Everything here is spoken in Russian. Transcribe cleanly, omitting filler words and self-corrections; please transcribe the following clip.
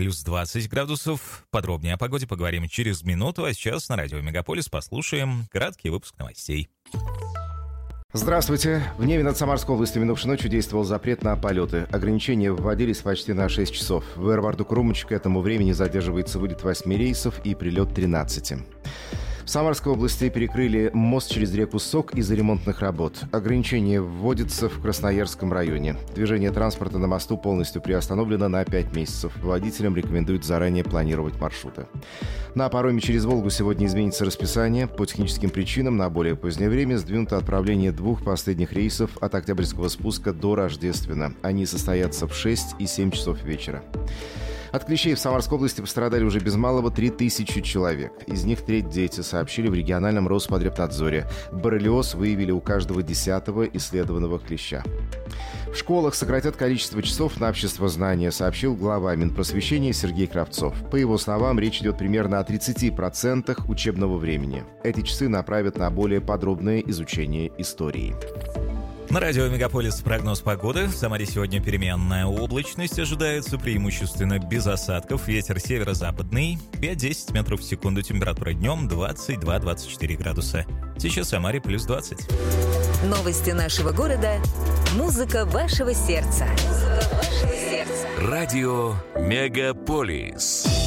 плюс 20 градусов. Подробнее о погоде поговорим через минуту, а сейчас на радио Мегаполис послушаем краткий выпуск новостей. Здравствуйте. В небе над Самарской областью минувшей ночью действовал запрет на полеты. Ограничения вводились почти на 6 часов. В аэропорту Крумыч к этому времени задерживается вылет 8 рейсов и прилет 13. В Самарской области перекрыли мост через реку Сок из-за ремонтных работ. Ограничения вводятся в Красноярском районе. Движение транспорта на мосту полностью приостановлено на 5 месяцев. Водителям рекомендуют заранее планировать маршруты. На пароме через Волгу сегодня изменится расписание. По техническим причинам на более позднее время сдвинуто отправление 2 последних рейсов от Октябрьского спуска до Рождествена. Они состоятся в 6 и 7 часов вечера. От клещей в Самарской области пострадали уже без малого 3000 человек. Из них треть дети, сообщили в региональном Роспотребнадзоре. Боррелиоз выявили у каждого 10-го исследованного клеща. В школах сократят количество часов на обществознание, сообщил глава Минпросвещения Сергей Кравцов. По его словам, речь идет примерно о 30% учебного времени. Эти часы направят на более подробное изучение истории. На радио Мегаполис прогноз погоды. В Самаре сегодня переменная облачность ожидается, преимущественно без осадков. Ветер северо-западный 5-10 метров в секунду. Температура днем 22-24 градуса. Сейчас в Самаре плюс 20. Новости нашего города. Музыка вашего сердца. Радио Мегаполис.